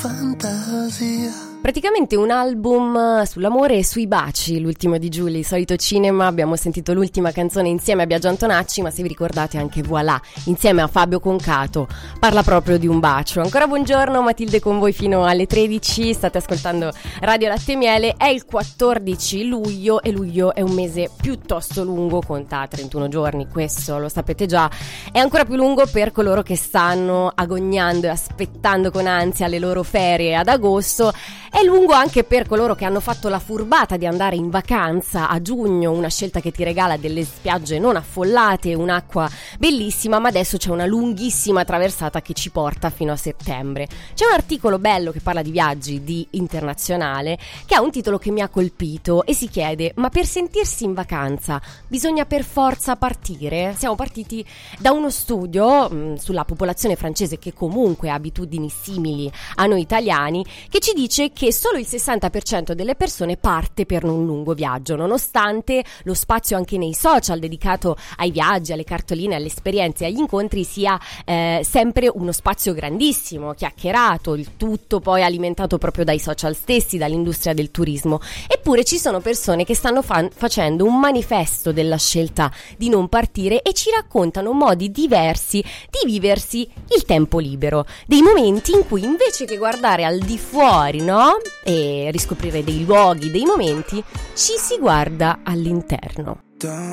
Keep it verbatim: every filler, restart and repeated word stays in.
fantasia. Praticamente un album sull'amore e sui baci, l'ultimo di Giulli, Solito Cinema. Abbiamo sentito l'ultima canzone insieme a Biagio Antonacci, ma se vi ricordate anche Voilà, insieme a Fabio Concato, parla proprio di un bacio. Ancora buongiorno, Matilde con voi fino alle tredici, state ascoltando Radio Latte e Miele. È il quattordici luglio e luglio è un mese piuttosto lungo, conta trentuno giorni, questo lo sapete già. È ancora più lungo per coloro che stanno agognando e aspettando con ansia le loro ferie ad agosto. È lungo anche per coloro che hanno fatto la furbata di andare in vacanza a giugno, una scelta che ti regala delle spiagge non affollate, un'acqua bellissima, ma adesso c'è una lunghissima traversata che ci porta fino a settembre. C'è un articolo bello che parla di viaggi di Internazionale che ha un titolo che mi ha colpito e si chiede: ma per sentirsi in vacanza bisogna per forza partire? Siamo partiti da uno studio mh, sulla popolazione francese, che comunque ha abitudini simili a noi italiani, che ci dice che solo il sessanta per cento delle persone parte per un lungo viaggio, nonostante lo spazio anche nei social dedicato ai viaggi, alle cartoline, alle esperienze, agli incontri sia eh, sempre uno spazio grandissimo, chiacchierato, il tutto poi alimentato proprio dai social stessi, dall'industria del turismo. Eppure ci sono persone che stanno fa- facendo un manifesto della scelta di non partire e ci raccontano modi diversi di viversi il tempo libero, dei momenti in cui invece che guardare al di fuori, no? E riscoprire dei luoghi, dei momenti, ci si guarda all'interno.